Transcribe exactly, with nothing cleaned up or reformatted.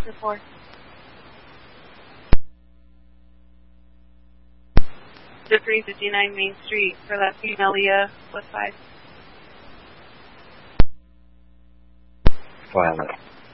Report. three fifty-nine Main Street for that female Leah. What size? Violet.